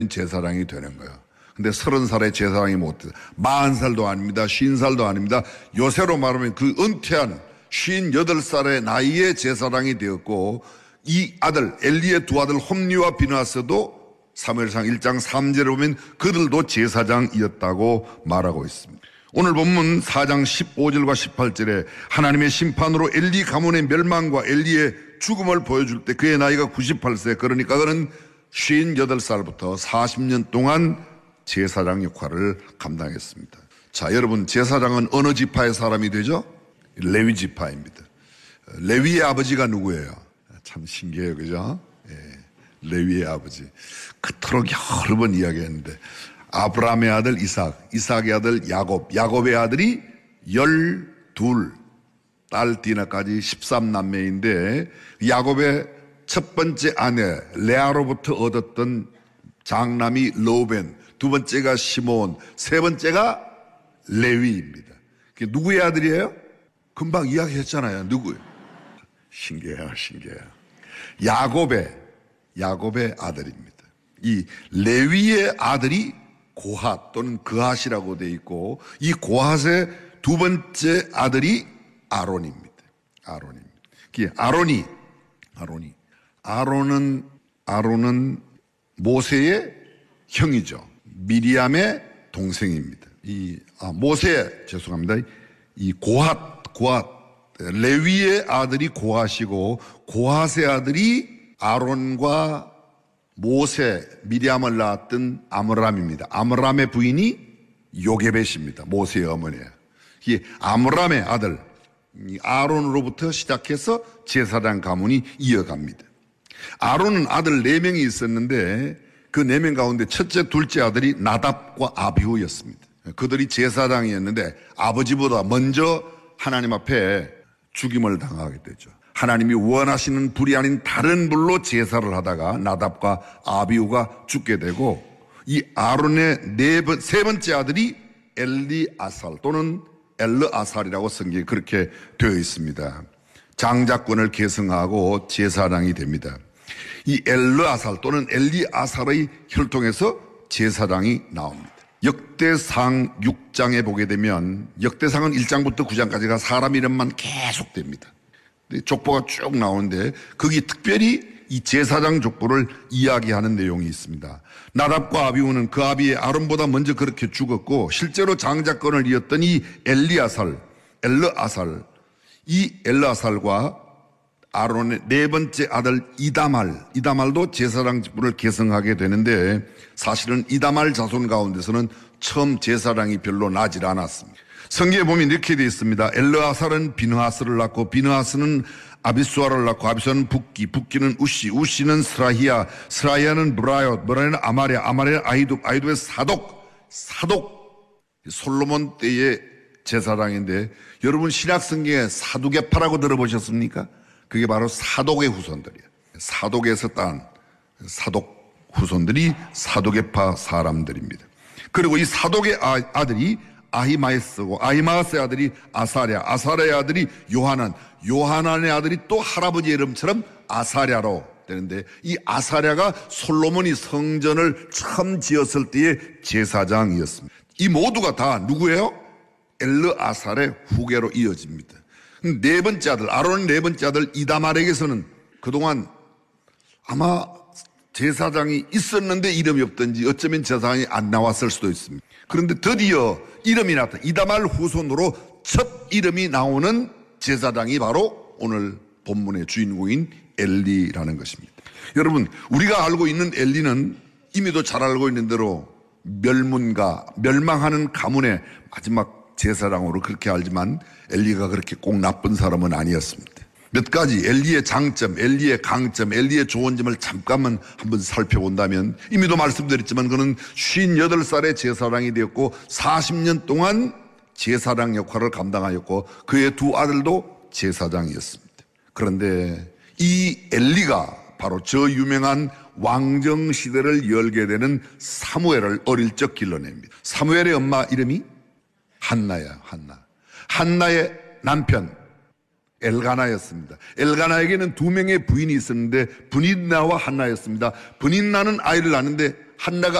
제사장이 되는 거예요. 근데 30살에 제사장이 못 돼요. 40살도 아닙니다. 50살도 아닙니다. 요새로 말하면 그 은퇴한 58살의 나이에 제사장이 되었고, 이 아들 엘리의 두 아들 홈리와 비느하스도 사무엘상 1장 3절에 보면 그들도 제사장이었다고 말하고 있습니다. 오늘 본문 4장 15절과 18절에 하나님의 심판으로 엘리 가문의 멸망과 엘리의 죽음을 보여줄 때 그의 나이가 98세, 그러니까 그는 58살부터 40년 동안 제사장 역할을 감당했습니다. 자, 여러분, 제사장은 어느 지파의 사람이 되죠? 레위 지파입니다. 레위의 아버지가 누구예요? 참 신기해요, 그죠? 예, 레위의 아버지. 그토록 여러 번 이야기했는데, 아브라함의 아들 이삭, 이삭의 아들 야곱, 야곱의 아들이 12, 딸 디나까지 13남매인데, 야곱의 첫 번째 아내 레아로부터 얻었던 장남이 로벤, 두 번째가 시몬, 세 번째가 레위입니다. 그게 누구의 아들이에요? 금방 이야기했잖아요. 누구예요? 신기해요, 신기해요. 야곱의 아들입니다. 이 레위의 아들이 고핫 또는 그핫이라고 되어 있고, 이 고핫의 두 번째 아들이 아론입니다. 아론은 모세의 형이죠. 미리암의 동생입니다. 이 고핫, 레위의 아들이 고핫이고, 고핫의 아들이 아론과 모세, 미리암을 낳았던 아므람입니다. 아므람의 부인이 요게벳입니다. 모세의 어머니예요. 이 아므람의 아들, 아론으로부터 시작해서 제사장 가문이 이어갑니다. 아론은 아들 4명이 있었는데 그 4명 가운데 첫째, 둘째 아들이 나답과 아비후였습니다. 그들이 제사장이었는데 아버지보다 먼저 하나님 앞에 죽임을 당하게 되죠. 하나님이 원하시는 불이 아닌 다른 불로 제사를 하다가 나답과 아비후가 죽게 되고, 이 아론의 세 번째 아들이 엘리아살 또는 엘르아살이라고 성경에 그렇게 되어 있습니다. 장자권을 계승하고 제사장이 됩니다. 이 엘르아살 또는 엘리아살의 혈통에서 제사장이 나옵니다. 역대상 6장에 보게 되면, 역대상은 1장부터 9장까지가 사람 이름만 계속 됩니다. 족보가 쭉 나오는데 거기 특별히 이 제사장 족보를 이야기하는 내용이 있습니다. 나답과 아비후는 그 아비의 아론보다 먼저 그렇게 죽었고, 실제로 장자권을 이었던 이 엘르아살, 이 엘르아살과 아론의 4번째 아들 이다말도 제사장 직분을 계승하게 되는데, 사실은 이다말 자손 가운데서는 처음 제사장이 별로 나질 않았습니다. 성경에 보면 이렇게 되어 있습니다. 엘르아살은 비느하스를 낳고, 비느하스는 아비수아를 낳고, 아비수아는 붓기는 우시는 스라히야는 브라이는 아마랴는 아이둡의 사독. 솔로몬 때의 제사장인데, 여러분 신약 성경에 사두개파라고 들어보셨습니까? 그게 바로 사독의 후손들이에요. 사독에서 딴 사독 후손들이 사독의파 사람들입니다. 그리고 이 사독의 아들이 아히마스고, 아히마스의 아들이 아사랴의 아들이 요하난의 아들이 또 할아버지 이름처럼 아사랴로 되는데, 이 아사랴가 솔로몬이 성전을 처음 지었을 때의 제사장이었습니다. 이 모두가 다 누구예요? 엘르아살의 후계로 이어집니다. 네 번째 아들, 아론의 4번째 아들 이다말에게서는 그동안 아마 제사장이 있었는데 이름이 없든지, 어쩌면 제사장이 안 나왔을 수도 있습니다. 그런데 드디어 이름이 나왔다. 이다말 후손으로 첫 이름이 나오는 제사장이 바로 오늘 본문의 주인공인 엘리라는 것입니다. 여러분, 우리가 알고 있는 엘리는 이미도 잘 알고 있는 대로 멸망하는 가문의 마지막 제사장으로 그렇게 알지만, 엘리가 그렇게 꼭 나쁜 사람은 아니었습니다. 몇 가지 엘리의 장점, 엘리의 강점, 엘리의 좋은 점을 잠깐만 한번 살펴본다면, 이미도 말씀드렸지만 그는 58살에 제사장이 되었고 40년 동안 제사장 역할을 감당하였고, 그의 두 아들도 제사장이었습니다. 그런데 이 엘리가 바로 저 유명한 왕정시대를 열게 되는 사무엘을 어릴 적 길러냅니다. 사무엘의 엄마 이름이 한나야. 한나의 남편 엘가나였습니다. 엘가나에게는 2명의 부인이 있었는데, 브닌나와 한나였습니다. 브닌나는 아이를 낳는데 한나가